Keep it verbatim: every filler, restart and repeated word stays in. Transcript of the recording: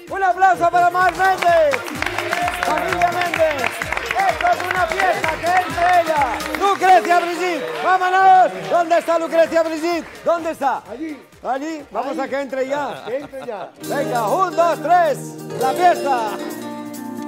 Un aplauso para Mar Méndez. Familia Méndez. Esto es una fiesta, que entre ella. Lucrecia Brigitte, vámonos. ¿Dónde está Lucrecia Brigitte? ¿Dónde está? Allí. Allí. Vamos Allí. a que entre ya. Que entre ya. Venga, un, dos, tres. La fiesta.